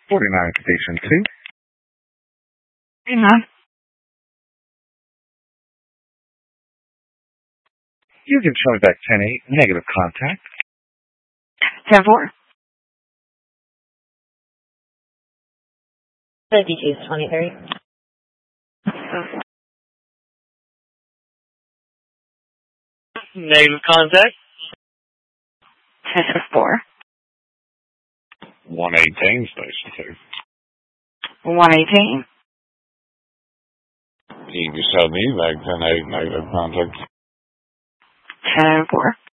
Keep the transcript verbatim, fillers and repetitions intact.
forty-nine station two. forty-nine. You can try back ten eight, negative contact. ten four. fifty-two twenty-three. Negative contact. ten four. one eighteen, station two. one eighteen. You can show me back ten eight, negative contact. ten four.